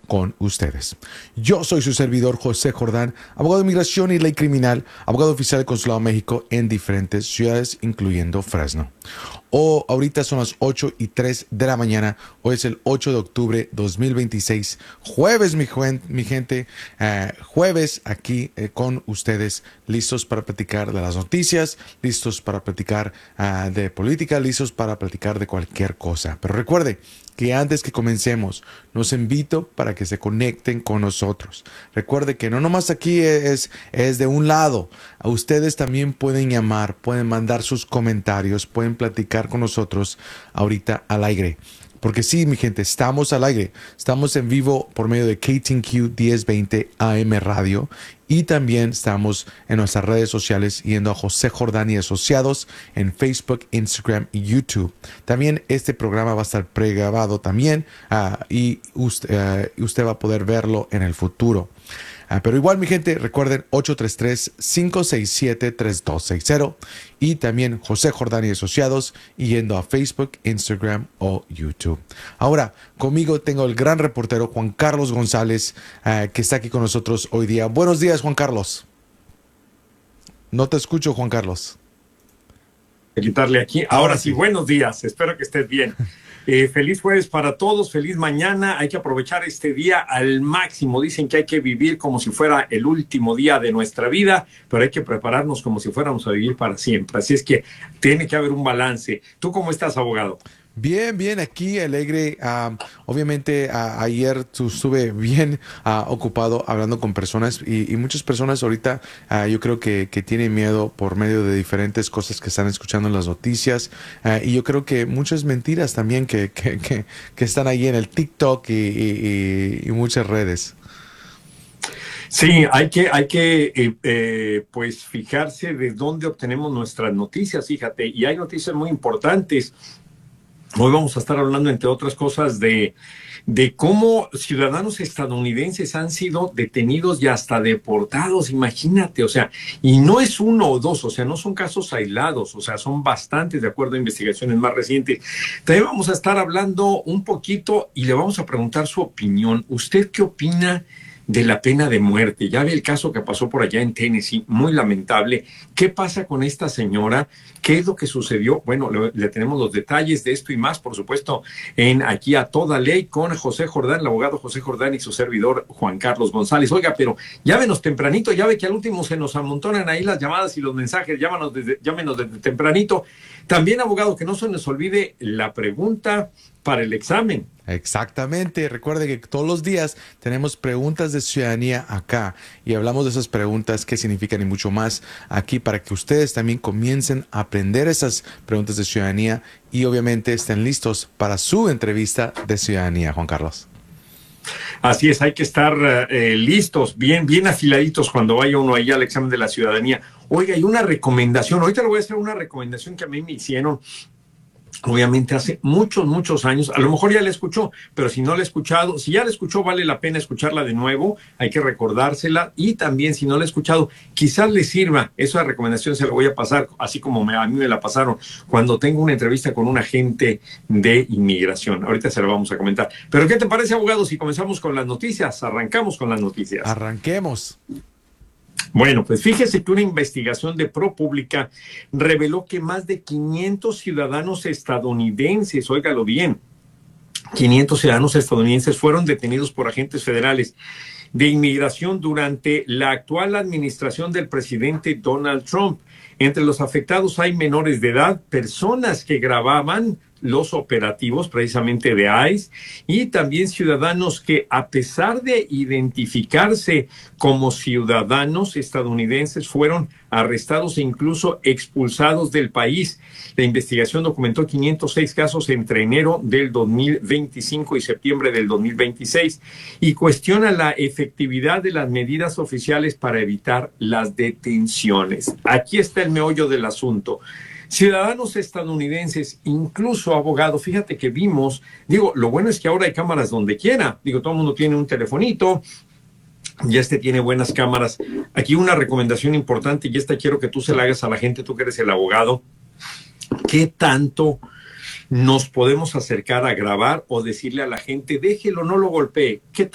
con ustedes. Yo soy su servidor José Jordán, abogado de inmigración y ley criminal, abogado oficial del Consulado de México en diferentes ciudades, incluyendo Fresno. Ahorita son las 8:03 de la mañana. Hoy es el 8 de octubre 2026. Jueves, mi gente. Jueves aquí con ustedes, listos para platicar de las noticias, listos para platicar de política, listos para platicar de cualquier cosa. Pero recuerde que antes que comencemos, los invito para que se conecten con nosotros. Recuerde que no nomás aquí es de un lado. A ustedes también pueden llamar, pueden mandar sus comentarios, pueden platicar con nosotros ahorita al aire. Porque sí, mi gente, estamos al aire. Estamos en vivo por medio de KTNQ 1020 AM Radio. Y también estamos en nuestras redes sociales yendo a José Jordán y Asociados en Facebook, Instagram y YouTube. También este programa va a estar pregrabado también y usted va a poder verlo en el futuro. Pero igual, mi gente, recuerden 833-567-3260 y también José Jordán y Asociados yendo a Facebook, Instagram o YouTube. Ahora, conmigo tengo el gran reportero Juan Carlos González que está aquí con nosotros hoy día. Buenos días, Juan Carlos. No te escucho, Juan Carlos. Quitarle aquí. Ahora sí, buenos días. Espero que estés bien. Feliz jueves para todos, feliz mañana. Hay que aprovechar este día al máximo. Dicen que hay que vivir como si fuera el último día de nuestra vida, pero hay que prepararnos como si fuéramos a vivir para siempre. Así es que tiene que haber un balance. ¿Tú cómo estás, abogado? Bien, bien, aquí alegre. Obviamente ayer estuve bien ocupado hablando con personas y muchas personas ahorita yo creo que tienen miedo por medio de diferentes cosas que están escuchando en las noticias y yo creo que muchas mentiras también que están ahí en el TikTok y muchas redes. Sí, hay que pues fijarse de dónde obtenemos nuestras noticias, fíjate, y hay noticias muy importantes. Hoy vamos a estar hablando, entre otras cosas, de cómo ciudadanos estadounidenses han sido detenidos y hasta deportados, imagínate, o sea, y no es uno o dos, o sea, no son casos aislados, o sea, son bastantes de acuerdo a investigaciones más recientes. También vamos a estar hablando un poquito y le vamos a preguntar su opinión. ¿Usted qué opina de la pena de muerte? Ya ve el caso que pasó por allá en Tennessee, muy lamentable. ¿Qué pasa con esta señora? ¿Qué es lo que sucedió? Bueno, le tenemos los detalles de esto y más, por supuesto, en Aquí a Toda Ley con José Jordán, el abogado José Jordán y su servidor Juan Carlos González. Oiga, pero llámenos tempranito, ya ve que al último se nos amontonan ahí las llamadas y los mensajes, llámenos desde tempranito. También, abogado, que no se nos olvide la pregunta para el examen. Exactamente. Recuerde que todos los días tenemos preguntas de ciudadanía acá y hablamos de esas preguntas, qué significan y mucho más aquí para que ustedes también comiencen a aprender esas preguntas de ciudadanía y obviamente estén listos para su entrevista de ciudadanía, Juan Carlos. Así es, hay que estar listos, bien afiladitos cuando vaya uno ahí al examen de la ciudadanía. Oiga, hay una recomendación, ahorita le voy a hacer una recomendación que a mí me hicieron. Obviamente hace muchos años, a lo mejor ya la escuchó, pero si no la ha escuchado, si ya la escuchó, vale la pena escucharla de nuevo, hay que recordársela y también si no la ha escuchado, quizás le sirva, esa recomendación se la voy a pasar, así como a mí me la pasaron cuando tengo una entrevista con un agente de inmigración. Ahorita se la vamos a comentar. Pero ¿qué te parece, abogado, si comenzamos con las noticias? Arrancamos con las noticias. Arranquemos. Bueno, pues fíjese que una investigación de ProPublica reveló que más de 500 ciudadanos estadounidenses, óigalo bien, 500 ciudadanos estadounidenses fueron detenidos por agentes federales de inmigración durante la actual administración del presidente Donald Trump. Entre los afectados hay menores de edad, personas que grababan los operativos precisamente de ICE y también ciudadanos que, a pesar de identificarse como ciudadanos estadounidenses, fueron arrestados e incluso expulsados del país. La investigación documentó 506 casos entre enero del 2025 y septiembre del 2026 y cuestiona la efectividad de las medidas oficiales para evitar las detenciones. Aquí está el meollo del asunto. Ciudadanos estadounidenses, incluso abogado, fíjate que vimos, digo, lo bueno es que ahora hay cámaras donde quiera, digo, todo el mundo tiene un telefonito, y tiene buenas cámaras. Aquí una recomendación importante, y esta quiero que tú se la hagas a la gente, tú que eres el abogado. ¿Qué tanto nos podemos acercar a grabar o decirle a la gente, déjelo, no lo golpee? ¿Qué